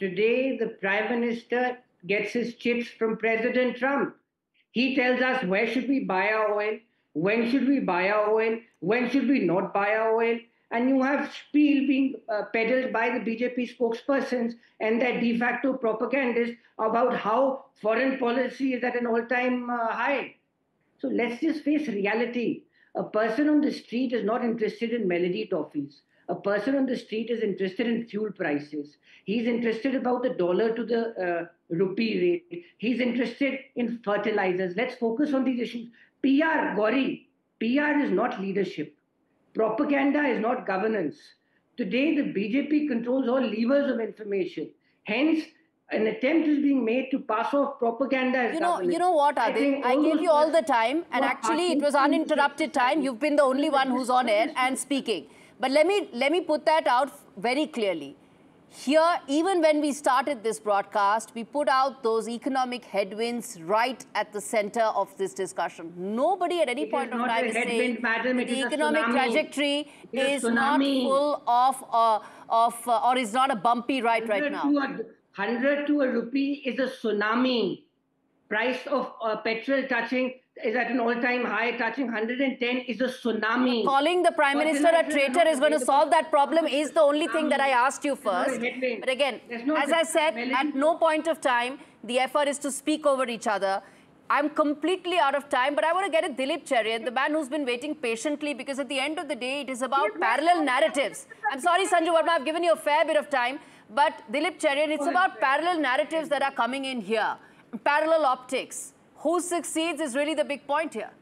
Today, the Prime Minister gets his chips from President Trump. He tells us where should we buy our oil, when should we buy our oil, when should we not buy our oil. And you have spiel being peddled by the BJP spokespersons and their de facto propagandists about how foreign policy is at an all-time high. So let's just face reality. A person on the street is not interested in melody toffees. A person on the street is interested in fuel prices. He's interested about the dollar to the rupee rate. He's interested in fertilizers. Let's focus on these issues. PR, Gauri, PR is not leadership. Propaganda is not governance. Today, the BJP controls all levers of information. Hence, an attempt is being made to pass off propaganda as governance. You know what, Adil? I gave you all the time, and actually it was uninterrupted time. You've been the only one who's on air and speaking. But let me put that out very clearly. Here, even when we started this broadcast, we put out those economic headwinds right at the center of this discussion. Nobody at any point of time is saying the economic trajectory is not full of or is not a bumpy ride right now. 100 to a rupee is a tsunami. Price of petrol is at an all-time high, touching 110 is a tsunami. Calling the Prime Minister a traitor is going to solve that problem is the only thing that I asked you first. But again, as I said, at no point of time, the effort is to speak over each other. I'm completely out of time, but I want to get at Dilip Cherian, the man who's been waiting patiently, because at the end of the day, it is about parallel narratives. I'm sorry, Sanju Verma, I've given you a fair bit of time, but Dilip Cherian, it's about parallel narratives that are coming in here, parallel optics. Who succeeds is really the big point here.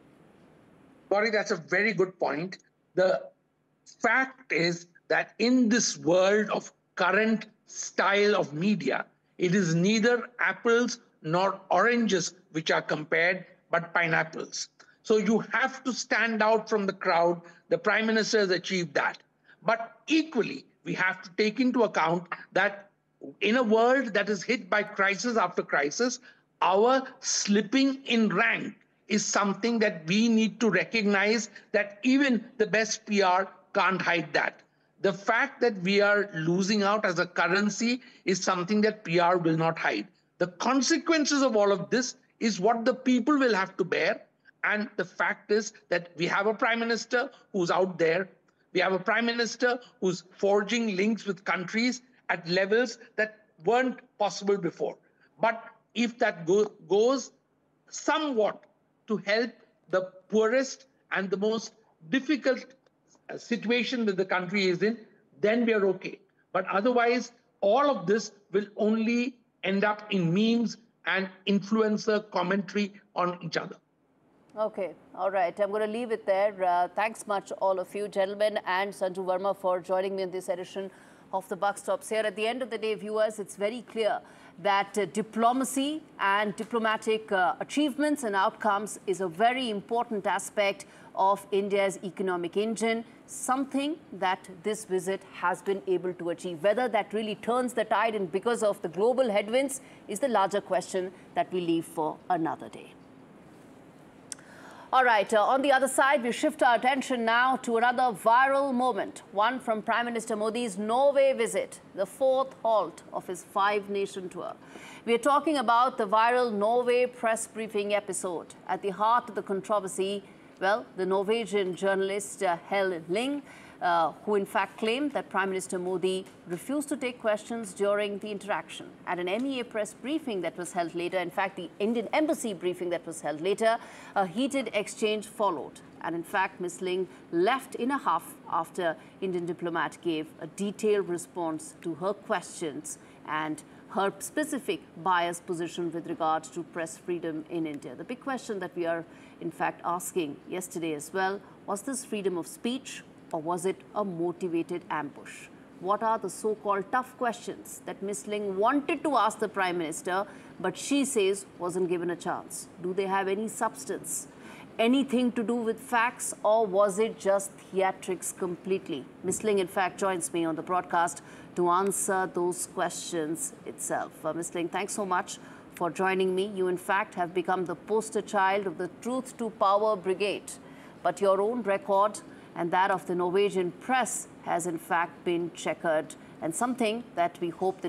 Gauri, that's a very good point. The fact is that in this world of current style of media, it is neither apples nor oranges which are compared, but pineapples. So you have to stand out from the crowd. The Prime Minister has achieved that. But equally, we have to take into account that in a world that is hit by crisis after crisis, our slipping in rank is something that we need to recognize, that even the best PR can't hide that. The fact that we are losing out as a currency is something that PR will not hide. The consequences of all of this is what the people will have to bear. And the fact is that we have a Prime Minister who's out there. We have a Prime Minister who's forging links with countries at levels that weren't possible before. But if that goes somewhat to help the poorest and the most difficult situation that the country is in, then we are okay. But otherwise, all of this will only end up in memes and influencer commentary on each other. Okay, all right. I'm going to leave it there. Thanks much, all of you, gentlemen, and Sanju Verma for joining me in this edition of the Buck Stops Here. At the end of the day, viewers, it's very clear that diplomacy and diplomatic achievements and outcomes is a very important aspect of India's economic engine, something that this visit has been able to achieve. Whether that really turns the tide and because of the global headwinds is the larger question that we leave for another day. All right, on the other side, we shift our attention now to another viral moment, one from Prime Minister Modi's Norway visit, the fourth halt of his five-nation tour. We are talking about the viral Norway press briefing episode. At the heart of the controversy, well, the Norwegian journalist Helle Ling, who in fact claimed that Prime Minister Modi refused to take questions during the interaction. At an MEA press briefing that was held later, in fact, the Indian Embassy briefing that was held later, a heated exchange followed. And in fact, Ms. Ling left in a huff after Indian diplomat gave a detailed response to her questions and her specific biased position with regard to press freedom in India. The big question that we are in fact asking yesterday as well, was this freedom of speech or was it a motivated ambush? What are the so-called tough questions that Ms. Ling wanted to ask the Prime Minister, but she says wasn't given a chance? Do they have any substance? Anything to do with facts, or was it just theatrics completely? Ms. Ling, in fact, joins me on the broadcast to answer those questions itself. Ms. Ling, thanks so much for joining me. You, in fact, have become the poster child of the Truth to Power Brigade. But your own record and that of the Norwegian press has, in fact, been checkered, and something that we hope that